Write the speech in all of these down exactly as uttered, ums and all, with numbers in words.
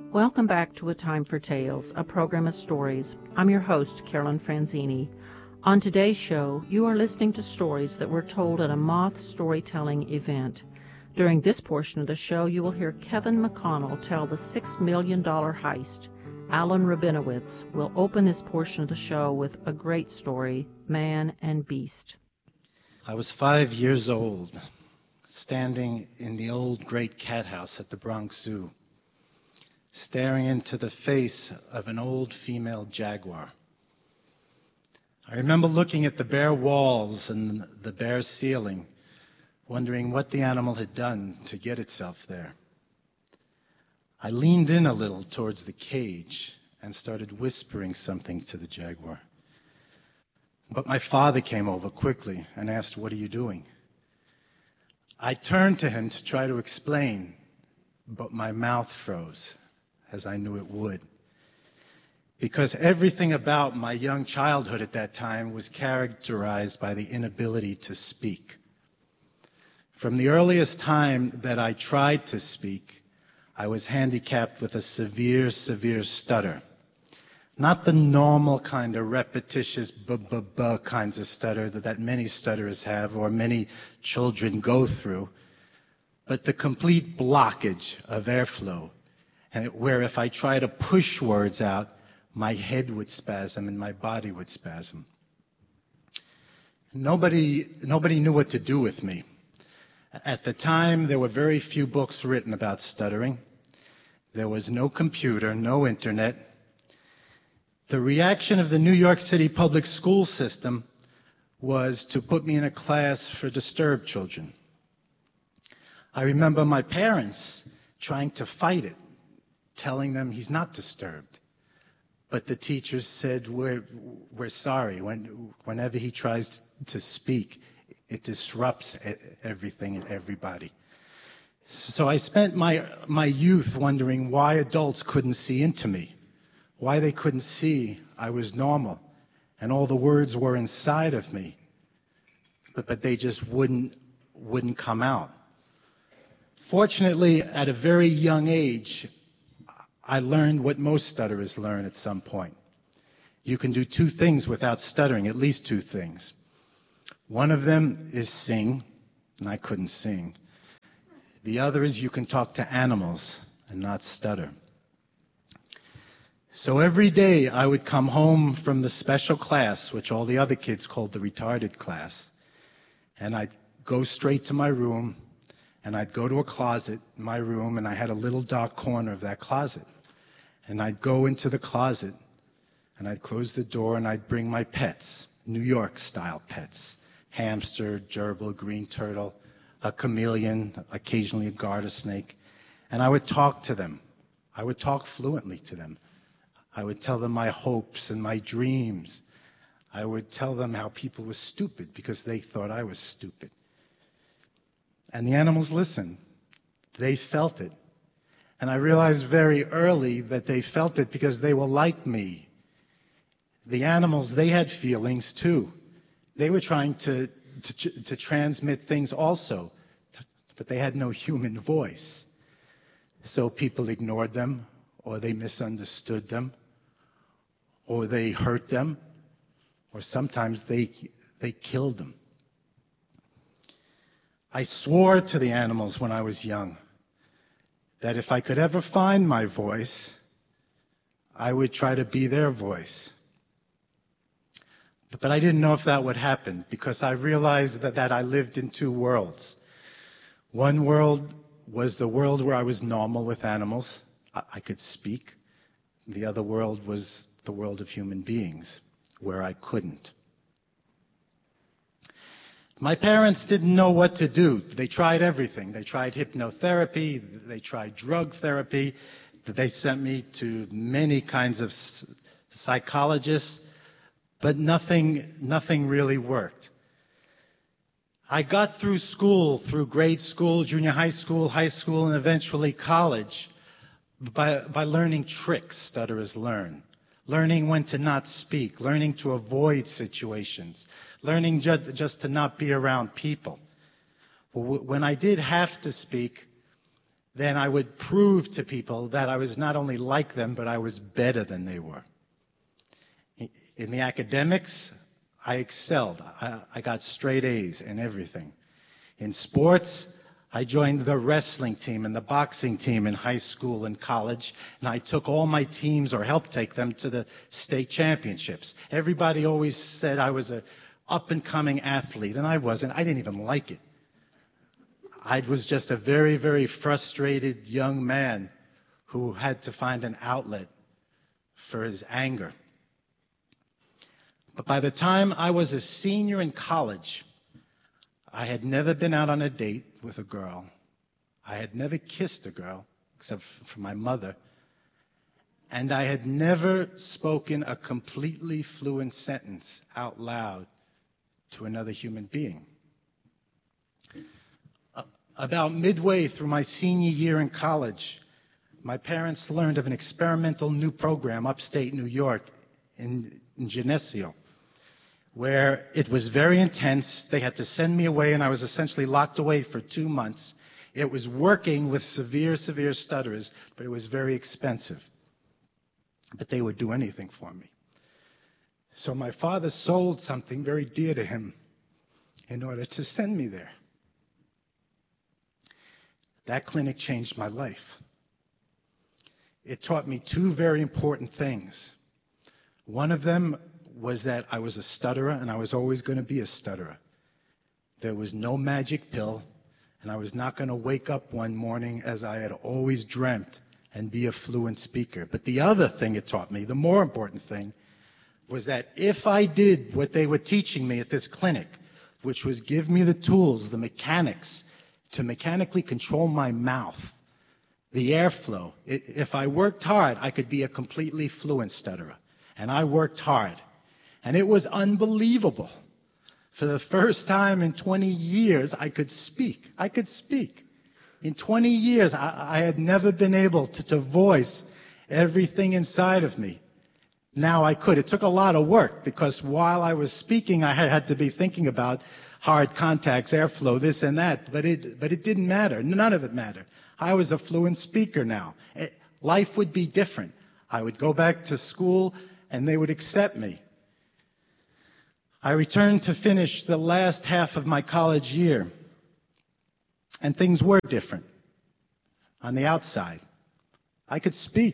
Welcome back to A Time for Tales, a program of stories. I'm your host, Carolyn Franzini. On today's show, you are listening to stories that were told at a Moth storytelling event. During this portion of the show, you will hear Kevin McConnell tell the six million dollars heist. Alan Rabinowitz will open this portion of the show with a great story, Man and Beast. I was five years old, standing in the old great cat house at the Bronx Zoo, staring into the face of an old female jaguar. I remember looking at the bare walls and the bare ceiling, wondering what the animal had done to get itself there. I leaned in a little towards the cage and started whispering something to the jaguar. But my father came over quickly and asked, "What are you doing?" I turned to him to try to explain, but my mouth froze, as I knew it would. Because everything about my young childhood at that time was characterized by the inability to speak. From the earliest time that I tried to speak, I was handicapped with a severe, severe stutter. Not the normal kind of repetitious b-b-b kinds of stutter that, that many stutterers have or many children go through, but the complete blockage of airflow, and it, where if I try to push words out, my head would spasm and my body would spasm. Nobody, nobody knew what to do with me. At the time, there were very few books written about stuttering. There was no computer, no internet. The reaction of the New York City public school system was to put me in a class for disturbed children. I remember my parents trying to fight it, telling them he's not disturbed. But the teachers said, we're, we're sorry. When, whenever he tries to speak, it disrupts everything and everybody. So I spent my, my youth wondering why adults couldn't see into me, why they couldn't see I was normal, and all the words were inside of me, but, but they just wouldn't, wouldn't come out. Fortunately, at a very young age, I learned what most stutterers learn at some point. You can do two things without stuttering, at least two things. One of them is sing, and I couldn't sing. The other is you can talk to animals and not stutter. So every day I would come home from the special class, which all the other kids called the retarded class, and I'd go straight to my room, and I'd go to a closet in my room, and I had a little dark corner of that closet. And I'd go into the closet, and I'd close the door, and I'd bring my pets, New York-style pets, hamster, gerbil, green turtle, a chameleon, occasionally a garter snake, and I would talk to them. I would talk fluently to them. I would tell them my hopes and my dreams. I would tell them how people were stupid because they thought I was stupid. And the animals listened. They felt it. And I realized very early that they felt it because they were like me. The animals, they had feelings too. They were trying to, to, to transmit things also, but they had no human voice. So people ignored them, or they misunderstood them, or they hurt them, or sometimes they, they killed them. I swore to the animals when I was young that if I could ever find my voice, I would try to be their voice. But I didn't know if that would happen because I realized that, that I lived in two worlds. One world was the world where I was normal with animals. I, I could speak. The other world was the world of human beings, where I couldn't. My parents didn't know what to do. They tried everything. They tried hypnotherapy. They tried drug therapy. They sent me to many kinds of psychologists, but nothing, nothing really worked. I got through school, through grade school, junior high school, high school, and eventually college by, by learning tricks stutterers learn. Learning when to not speak, learning to avoid situations, learning just, just to not be around people. When I did have to speak, then I would prove to people that I was not only like them, but I was better than they were. In the academics, I excelled. I, I got straight A's in everything. In sports, I joined the wrestling team and the boxing team in high school and college, and I took all my teams, or helped take them, to the state championships. Everybody always said I was an up-and-coming athlete, and I wasn't. I didn't even like it. I was just a very, very frustrated young man who had to find an outlet for his anger. But by the time I was a senior in college, I had never been out on a date with a girl. I had never kissed a girl, except for my mother. And I had never spoken a completely fluent sentence out loud to another human being. About midway through my senior year in college, my parents learned of an experimental new program upstate New York in, in Geneseo, where it was very intense. They had to send me away, and I was essentially locked away for two months. It was working with severe, severe stutterers, but it was very expensive. But they would do anything for me. So my father sold something very dear to him in order to send me there. That clinic changed my life. It taught me two very important things. One of them was that I was a stutterer, and I was always going to be a stutterer. There was no magic pill, and I was not going to wake up one morning as I had always dreamt and be a fluent speaker. But the other thing it taught me, the more important thing, was that if I did what they were teaching me at this clinic, which was give me the tools, the mechanics, to mechanically control my mouth, the airflow, if I worked hard, I could be a completely fluent stutterer. And I worked hard. And it was unbelievable. For the first time in twenty years, I could speak. I could speak. In twenty years, I, I had never been able to, to voice everything inside of me. Now I could. It took a lot of work, because while I was speaking, I had, had to be thinking about hard contacts, airflow, this and that. But it, but it didn't matter. None of it mattered. I was a fluent speaker now. It, life would be different. I would go back to school, and they would accept me. I returned to finish the last half of my college year, and things were different on the outside. I could speak,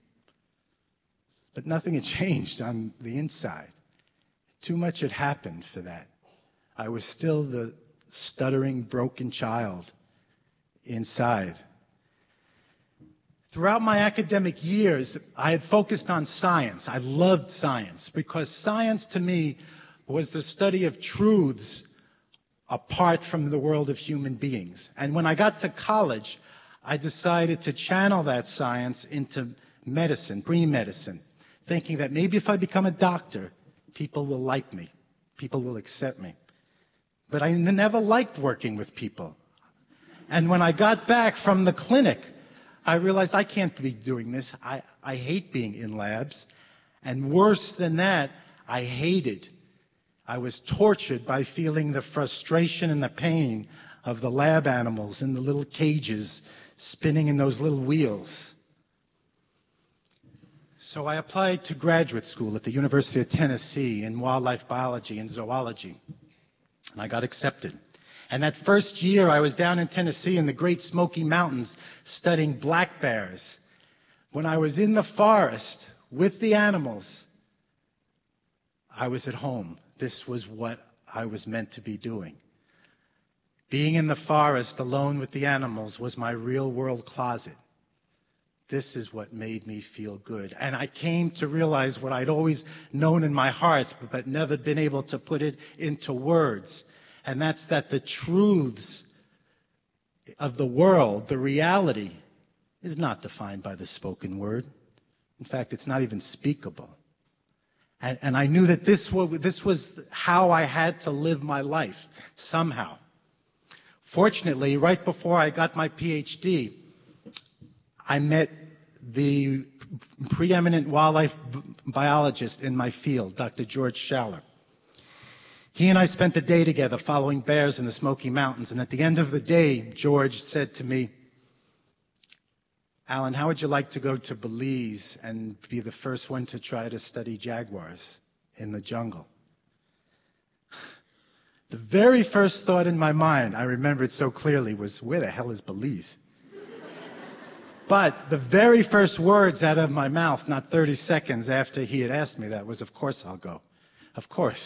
but nothing had changed on the inside. Too much had happened for that. I was still the stuttering, broken child inside. Throughout my academic years, I had focused on science. I loved science, because science to me was the study of truths apart from the world of human beings. And when I got to college, I decided to channel that science into medicine, pre-medicine, thinking that maybe if I become a doctor, people will like me, people will accept me. But I never liked working with people. And when I got back from the clinic, I realized I can't be doing this. I, I hate being in labs. And worse than that, I hated, I was tortured by feeling the frustration and the pain of the lab animals in the little cages spinning in those little wheels. So I applied to graduate school at the University of Tennessee in wildlife biology and zoology. And I got accepted. And that first year, I was down in Tennessee in the Great Smoky Mountains studying black bears. When I was in the forest with the animals, I was at home. This was what I was meant to be doing. Being in the forest alone with the animals was my real-world closet. This is what made me feel good. And I came to realize what I'd always known in my heart, but never been able to put it into words. And that's that the truths of the world, the reality, is not defined by the spoken word. In fact, it's not even speakable. And, and I knew that this was, this was how I had to live my life, somehow. Fortunately, right before I got my P H D, I met the preeminent wildlife biologist in my field, Doctor George Schaller. He and I spent the day together following bears in the Smoky Mountains, and at the end of the day, George said to me, Alan, how would you like to go to Belize and be the first one to try to study jaguars in the jungle? The very first thought in my mind, I remember it so clearly, was, where the hell is Belize? But the very first words out of my mouth, not thirty seconds after he had asked me that, was, of course I'll go. Of course.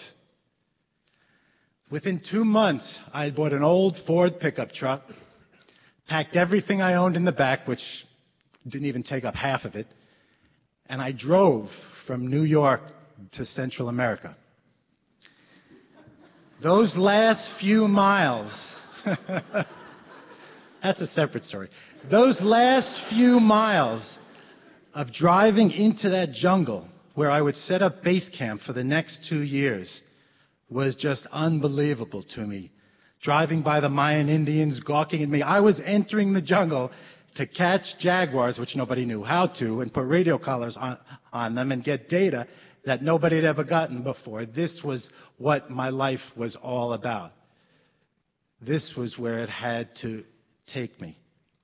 Within two months, I had bought an old Ford pickup truck, packed everything I owned in the back, which didn't even take up half of it, and I drove from New York to Central America. Those last few miles, that's a separate story. Those last few miles of driving into that jungle where I would set up base camp for the next two years was just unbelievable to me. Driving by the Mayan Indians, gawking at me. I was entering the jungle to catch jaguars, which nobody knew how to, and put radio collars on, on them and get data that nobody had ever gotten before. This was what my life was all about. This was where it had to take me.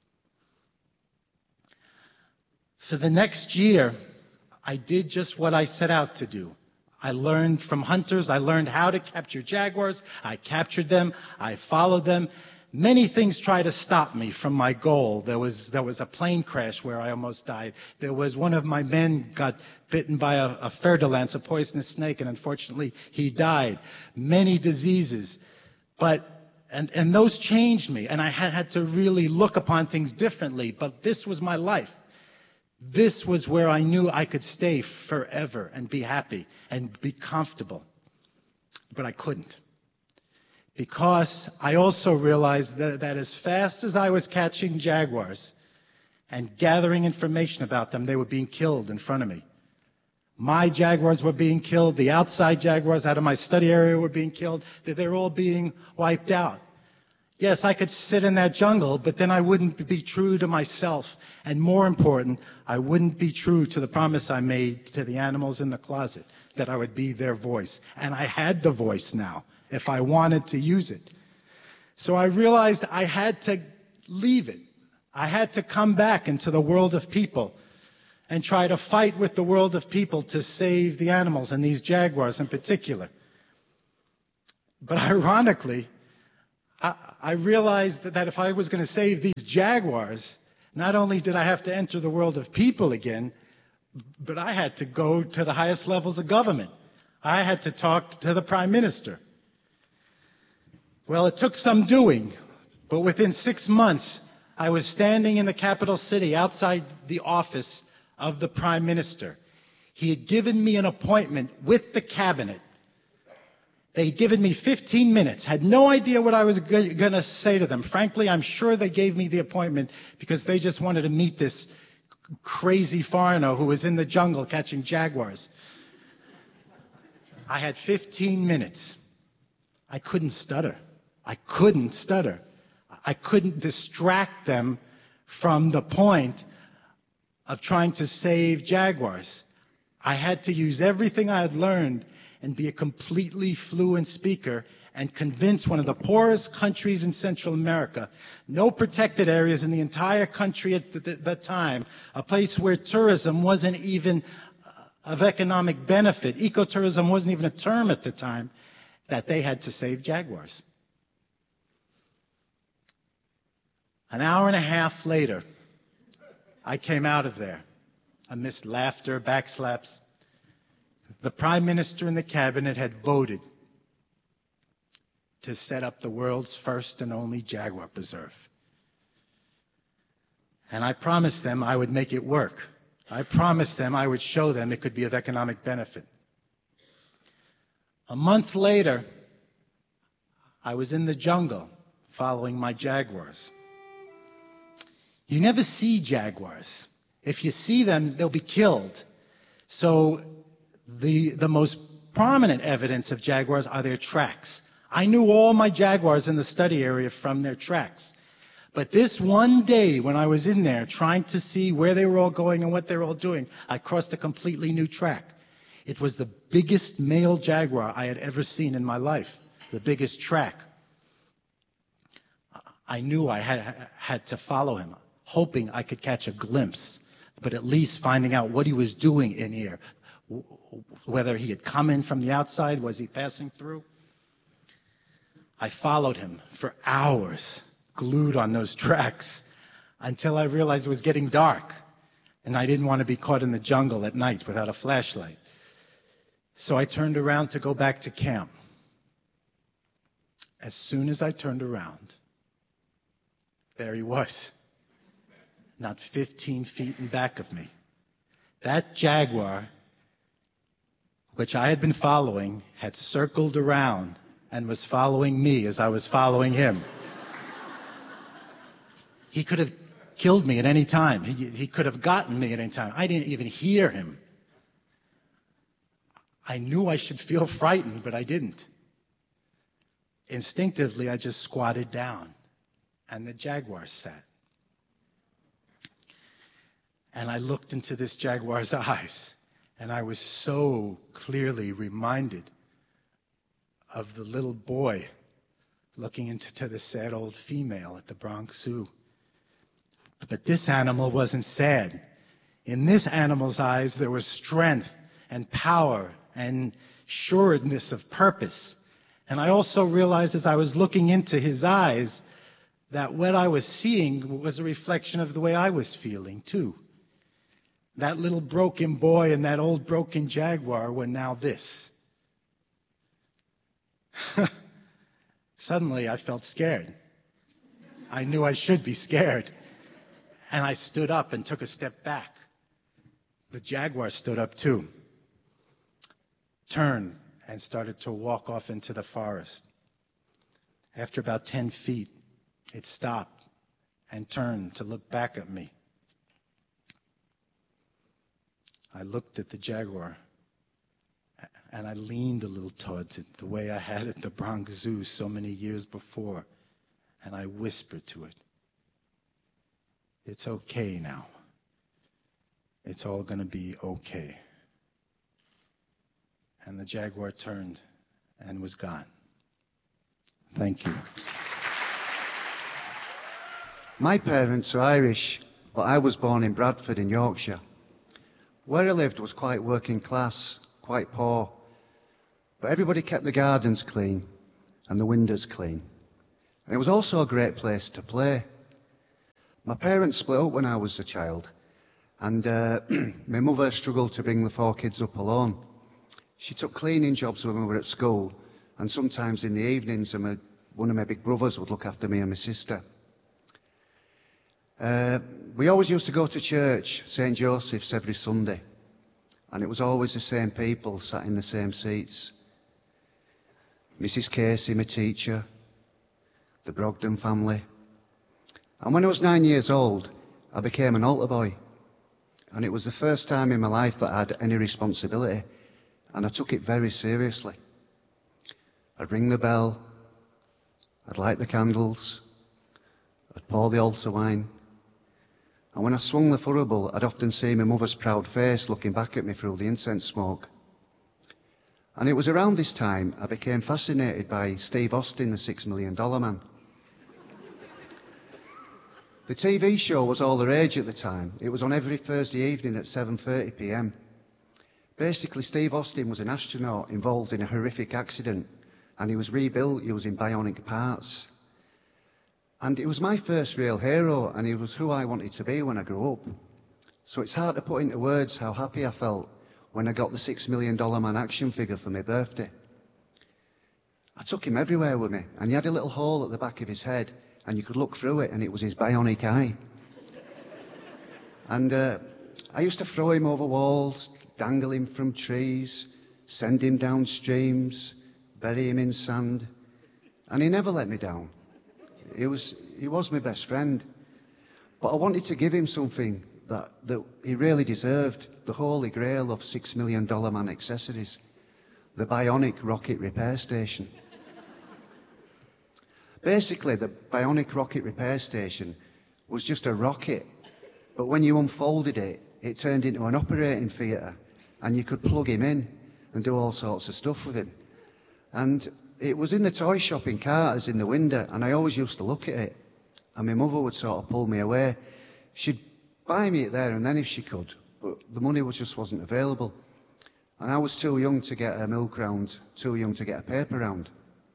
For the next year, I did just what I set out to do. I learned from hunters. I learned how to capture jaguars. I captured them. I followed them. Many things tried to stop me from my goal. There was, there was a plane crash where I almost died. There was one of my men got bitten by a, a fer-de-lance, a poisonous snake, and unfortunately he died. Many diseases. But, and, and those changed me, and I had, had to really look upon things differently. But this was my life. This was where I knew I could stay forever and be happy and be comfortable. But I couldn't. Because I also realized that, that as fast as I was catching jaguars and gathering information about them, they were being killed in front of me. My jaguars were being killed. The outside jaguars out of my study area were being killed. They were all being wiped out. Yes, I could sit in that jungle, but then I wouldn't be true to myself. And more important, I wouldn't be true to the promise I made to the animals in the closet, that I would be their voice. And I had the voice now, if I wanted to use it. So I realized I had to leave it. I had to come back into the world of people and try to fight with the world of people to save the animals, and these jaguars in particular. But ironically, I, I realized that, that if I was going to save these jaguars, not only did I have to enter the world of people again, but I had to go to the highest levels of government. I had to talk to the Prime Minister. Well, it took some doing, but within six months, I was standing in the capital city outside the office of the Prime Minister. He had given me an appointment with the cabinet. They had given me fifteen minutes, had no idea what I was going to say to them. Frankly, I'm sure they gave me the appointment because they just wanted to meet this crazy foreigner who was in the jungle catching jaguars. I had fifteen minutes. I couldn't stutter. I couldn't stutter. I couldn't distract them from the point of trying to save jaguars. I had to use everything I had learned and be a completely fluent speaker and convince one of the poorest countries in Central America, no protected areas in the entire country at the, the time, a place where tourism wasn't even of economic benefit, ecotourism wasn't even a term at the time, that they had to save jaguars. An hour and a half later, I came out of there amidst laughter, backslaps. The Prime Minister and the Cabinet had voted to set up the world's first and only jaguar preserve. And I promised them I would make it work. I promised them I would show them it could be of economic benefit. A month later, I was in the jungle following my jaguars. You never see jaguars. If you see them, they'll be killed. So the, the most prominent evidence of jaguars are their tracks. I knew all my jaguars in the study area from their tracks. But this one day when I was in there trying to see where they were all going and what they were all doing, I crossed a completely new track. It was the biggest male jaguar I had ever seen in my life, the biggest track. I knew I had, had to follow him. hoping I could catch a glimpse, but at least finding out what he was doing in here, whether he had come in from the outside, was he passing through? I followed him for hours, glued on those tracks, until I realized it was getting dark, and I didn't want to be caught in the jungle at night without a flashlight. So I turned around to go back to camp. As soon as I turned around, there he was, not fifteen feet in back of me. That jaguar, which I had been following, had circled around and was following me as I was following him. He could have killed me at any time. He, he could have gotten me at any time. I didn't even hear him. I knew I should feel frightened, but I didn't. Instinctively, I just squatted down, and the jaguar sat. And I looked into this jaguar's eyes, and I was so clearly reminded of the little boy looking into the sad old female at the Bronx Zoo. But this animal wasn't sad. In this animal's eyes, there was strength and power and sureness of purpose. And I also realized as I was looking into his eyes that what I was seeing was a reflection of the way I was feeling, too. That little broken boy and that old broken jaguar were now this. Suddenly, I felt scared. I knew I should be scared. And I stood up and took a step back. The jaguar stood up too, turned, and started to walk off into the forest. After about ten feet, it stopped and turned to look back at me. I looked at the jaguar, and I leaned a little towards it, the way I had at the Bronx Zoo so many years before, and I whispered to it, "It's okay now. It's all going to be okay." And the jaguar turned and was gone. Thank you. My parents are Irish, but I was born in Bradford in Yorkshire. Where I lived was quite working class, quite poor. But everybody kept the gardens clean and the windows clean. And it was also a great place to play. My parents split up when I was a child, and uh, my mother struggled to bring the four kids up alone. She took cleaning jobs when we were at school, and sometimes in the evenings, and my, one of my big brothers would look after me and my sister. Uh, we always used to go to church, Saint Joseph's, every Sunday, and it was always the same people sat in the same seats. Missus Casey, my teacher, the Brogden family. And when I was nine years old, I became an altar boy. And it was the first time in my life that I had any responsibility, and I took it very seriously. I'd ring the bell, I'd light the candles, I'd pour the altar wine, and when I swung the thurible, I'd often see my mother's proud face looking back at me through the incense smoke. And it was around this time I became fascinated by Steve Austin, the Six Million Dollar Man. The T V show was all the rage at the time. It was on every Thursday evening at seven thirty p m. Basically, Steve Austin was an astronaut involved in a horrific accident, and he was rebuilt using bionic parts. And it was my first real hero, and he was who I wanted to be when I grew up. So it's hard to put into words how happy I felt when I got the Six Million Dollar Man action figure for my birthday. I took him everywhere with me, and he had a little hole at the back of his head, and you could look through it, and it was his bionic eye. And uh, I used to throw him over walls, dangle him from trees, send him down streams, bury him in sand, and he never let me down. He was, he was my best friend. But I wanted to give him something that, that he really deserved, the holy grail of Six Million Dollar Man accessories, the bionic rocket repair station. Basically, the bionic rocket repair station was just a rocket, but when you unfolded it, it turned into an operating theatre, and you could plug him in and do all sorts of stuff with him. And it was in the toy shop in Carter's in the window, and I always used to look at it, and my mother would sort of pull me away, she'd buy me it there and then if she could, but the money was just wasn't available. And I was too young to get a milk round, too young to get a paper round.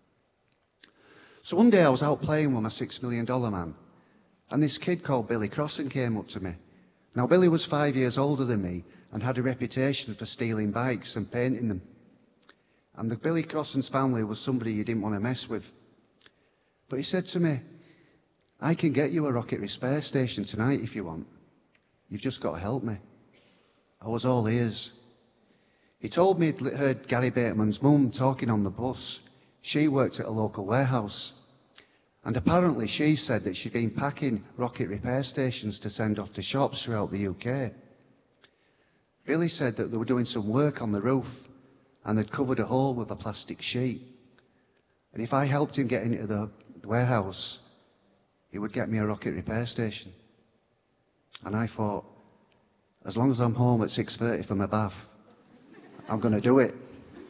So one day I was out playing with my six million dollar man, and this kid called Billy Crossan came up to me. Now, Billy was five years older than me and had a reputation for stealing bikes and painting them. And the Billy Crossan's family was somebody you didn't want to mess with. But he said to me, I can get you a rocket repair station tonight if you want. You've just got to help me. I was all ears. He told me he'd heard Gary Bateman's mum talking on the bus. She worked at a local warehouse. And apparently she said that she'd been packing rocket repair stations to send off to shops throughout the U K. Billy said that they were doing some work on the roof and they'd covered a hole with a plastic sheet. And if I helped him get into the warehouse, he would get me a rocket repair station. And I thought, as long as I'm home at six thirty for my bath, I'm going to do it.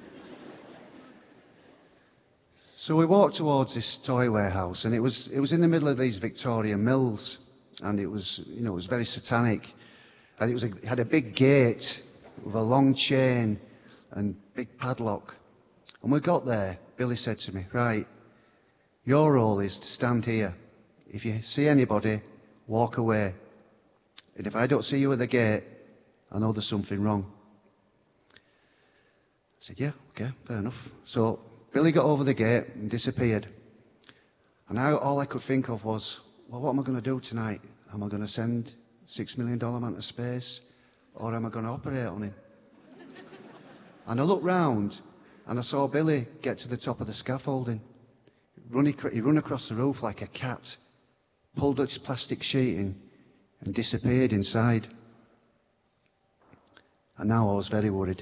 So we walked towards this toy warehouse, and it was it was in the middle of these Victorian mills, and it was you know it was very satanic, and it was a, it had a big gate with a long chain and big padlock. And we got there. Billy said to me, "Right, your role is to stand here. If you see anybody, walk away. And if I don't see you at the gate, I know there's something wrong." I said, "Yeah, okay, fair enough." So Billy got over the gate and disappeared. And I, all I could think of was, well, what am I going to do tonight? Am I going to send six million dollar man to space? Or am I going to operate on him? And I looked round and I saw Billy get to the top of the scaffolding. Run, he ran across the roof like a cat, pulled his plastic sheeting and disappeared inside. And now I was very worried.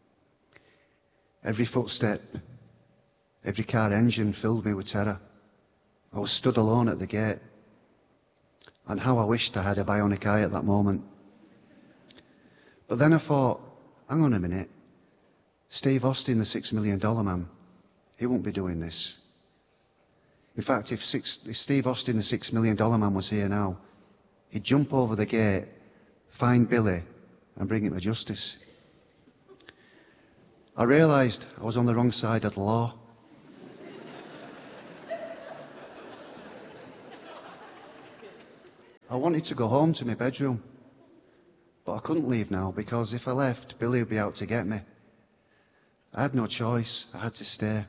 Every footstep, every car engine filled me with terror. I was stood alone at the gate. And how I wished I had a bionic eye at that moment. But then I thought, hang on a minute. Steve Austin, the six million dollar man, he won't be doing this. In fact, if, six, if Steve Austin, the six million dollar man, was here now, he'd jump over the gate, find Billy, and bring him to justice. I realised I was on the wrong side of the law. I wanted to go home to my bedroom, but I couldn't leave now because if I left, Billy would be out to get me. I had no choice. I had to stay.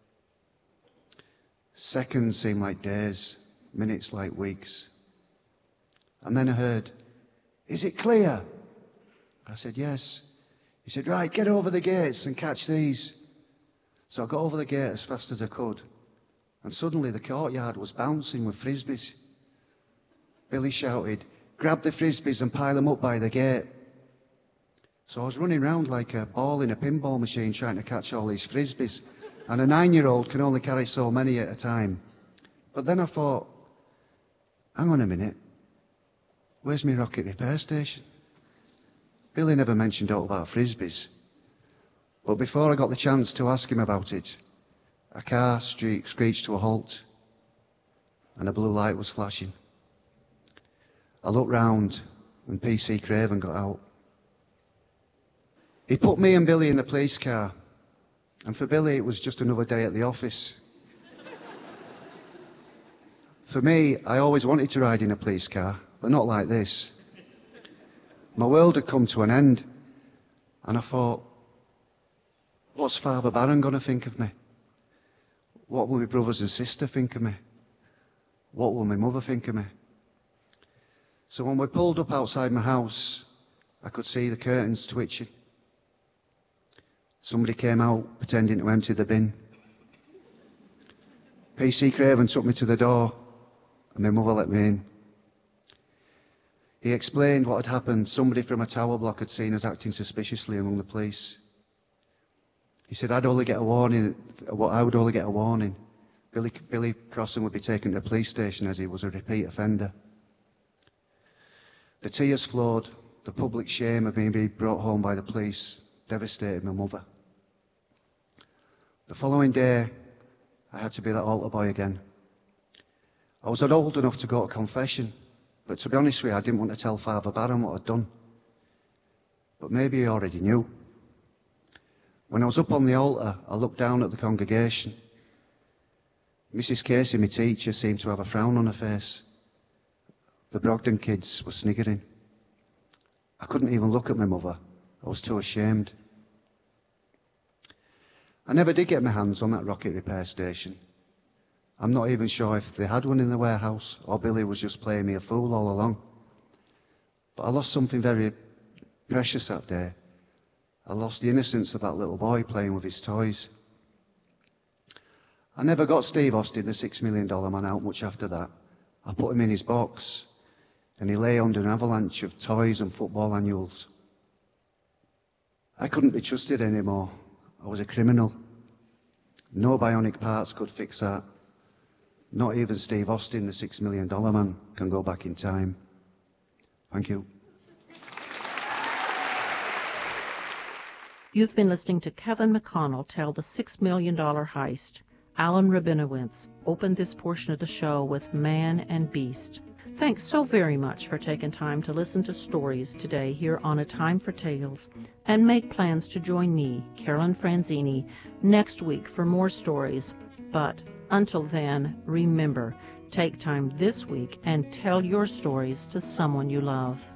Seconds seemed like days, minutes like weeks. And then I heard, "Is it clear?" I said, "Yes." He said, "Right, get over the gates and catch these." So I got over the gate as fast as I could. And suddenly the courtyard was bouncing with frisbees. Billy shouted, "Grab the frisbees and pile them up by the gate." So I was running around like a ball in a pinball machine trying to catch all these frisbees. And a nine-year-old can only carry so many at a time. But then I thought, hang on a minute. Where's my rocket repair station? Billy never mentioned all about frisbees. But before I got the chance to ask him about it, a car streak screeched to a halt. And a blue light was flashing. I looked round and P C Craven got out. He put me and Billy in the police car. And for Billy, it was just another day at the office. For me, I always wanted to ride in a police car, but not like this. My world had come to an end. And I thought, what's Father Barron going to think of me? What will my brothers and sister think of me? What will my mother think of me? So when we pulled up outside my house, I could see the curtains twitching. Somebody came out pretending to empty the bin. P C Craven took me to the door and my mother let me in. He explained what had happened. Somebody from a tower block had seen us acting suspiciously among the police. He said I'd only get a warning, I would only get a warning. Billy, Billy Crossan would be taken to the police station as he was a repeat offender. The tears flowed. The public shame of being brought home by the police devastated my mother. The following day, I had to be that altar boy again. I was not old enough to go to confession, But to be honest with you, I didn't want to tell Father Barron what I'd done. But maybe he already knew. When I was up on the altar, I looked down at the congregation. Missus Casey, my teacher, seemed to have a frown on her face. The Brogden kids were sniggering. I couldn't even look at my mother. I was too ashamed. I never did get my hands on that rocket repair station. I'm not even sure if they had one in the warehouse or Billy was just playing me a fool all along. But I lost something very precious that day. I lost the innocence of that little boy playing with his toys. I never got Steve Austin, the six million dollar man, out much after that. I put him in his box, and he lay under an avalanche of toys and football annuals. I couldn't be trusted anymore. I was a criminal. No bionic parts could fix that. Not even Steve Austin, the six million dollar man, can go back in time. Thank you. You've been listening to Kevin McConnell tell the six million dollar heist. Alan Rabinowitz opened this portion of the show with Man and Beast. Thanks so very much for taking time to listen to stories today here on A Time for Tales, and make plans to join me, Carolyn Franzini, next week for more stories. But until then, remember, take time this week and tell your stories to someone you love.